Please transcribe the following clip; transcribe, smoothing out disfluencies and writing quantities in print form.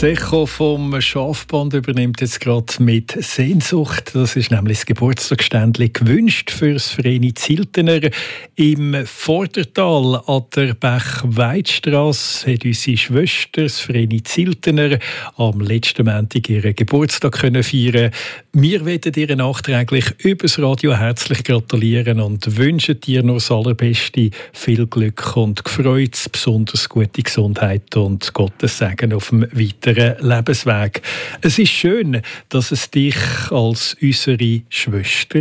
Das Echo vom Schafband übernimmt jetzt gerade mit Sehnsucht. Das ist nämlich das Geburtstagsständchen gewünscht für das Vreni Ziltener. Im Vordertal an der Bech-Weidstrasse hat unsere Schwester, das Vreni Ziltener, am letzten Montag ihren Geburtstag feiern. Wir wollen dir nachträglich über das Radio herzlich gratulieren und wünschen dir nur das Allerbeste, viel Glück und Freude, besonders gute Gesundheit und Gottes Segen auf dem weiteren Lebensweg. Es ist schön, dass es dich als unsere Schwester